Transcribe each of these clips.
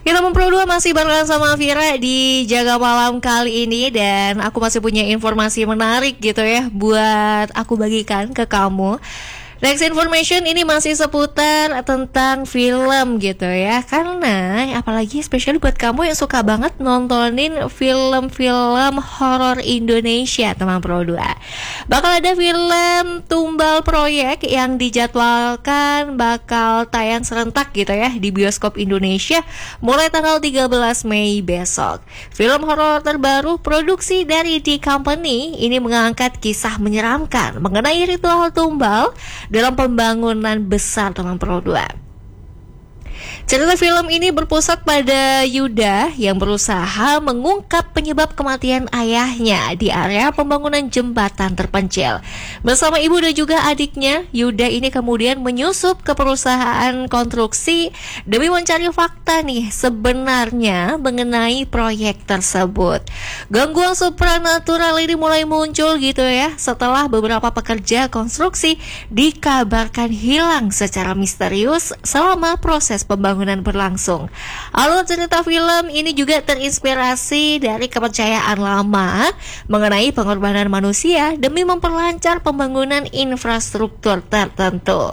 Kita Pro 2 masih barengan sama Vira di Jaga Malam kali ini. Dan aku masih punya informasi menarik gitu ya buat aku bagikan ke kamu. Next information ini masih seputar tentang film gitu ya. Karena apalagi spesial buat kamu yang suka banget nontonin film-film horor Indonesia, teman Pro 2. Bakal ada film Tumbal Proyek yang dijadwalkan bakal tayang serentak gitu ya di bioskop Indonesia mulai tanggal 13 Mei besok. Film horor terbaru produksi dari The Company ini mengangkat kisah menyeramkan mengenai ritual tumbal dalam pembangunan besar, teman Pro 2. Cerita film ini berpusat pada Yuda yang berusaha mengungkap penyebab kematian ayahnya di area pembangunan jembatan terpencil. Bersama ibu dan juga adiknya, Yuda ini kemudian menyusup ke perusahaan konstruksi demi mencari fakta nih sebenarnya mengenai proyek tersebut. Gangguan supranatural ini mulai muncul gitu ya setelah beberapa pekerja konstruksi dikabarkan hilang secara misterius selama proses pembangunan berlangsung. Alur cerita film ini juga terinspirasi dari kepercayaan lama mengenai pengorbanan manusia demi memperlancar pembangunan infrastruktur tertentu.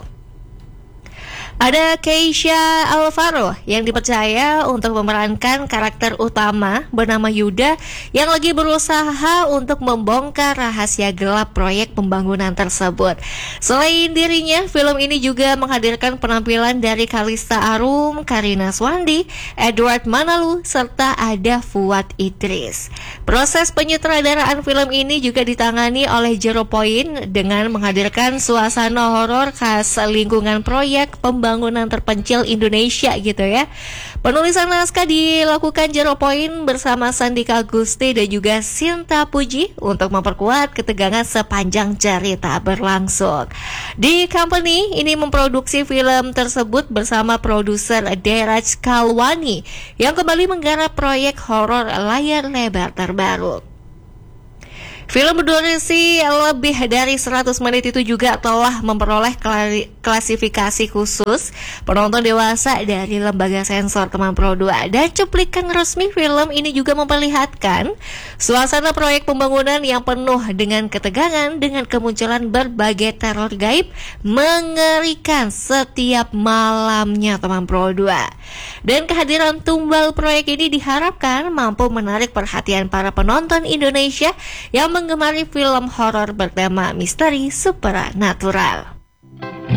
Ada Keisha Alvaro yang dipercaya untuk memerankan karakter utama bernama Yuda yang lagi berusaha untuk membongkar rahasia gelap proyek pembangunan tersebut. Selain dirinya, film ini juga menghadirkan penampilan dari Kalista Arum, Karina Swandi, Edward Manalu, serta ada Fuad Idris. Proses penyutradaraan film ini juga ditangani oleh Zero Point dengan menghadirkan suasana horor khas lingkungan proyek pembangunan terpencil Indonesia gitu ya. Penulisan naskah dilakukan Zero Point bersama Sandika Agusti dan juga Sinta Puji untuk memperkuat ketegangan sepanjang cerita berlangsung. The Company ini memproduksi film tersebut bersama produser Deraj Kalwani yang kembali menggarap proyek horor layar lebar terbaru. Film berdurasi lebih dari 100 menit itu juga telah memperoleh klasifikasi khusus penonton dewasa dari lembaga sensor, teman Pro 2. Dan cuplikan resmi film ini juga memperlihatkan suasana proyek pembangunan yang penuh dengan ketegangan dengan kemunculan berbagai teror gaib mengerikan setiap malamnya, teman Pro 2. Dan kehadiran Tumbal Proyek ini diharapkan mampu menarik perhatian para penonton Indonesia yang menggemari film horor bertema misteri supernatural.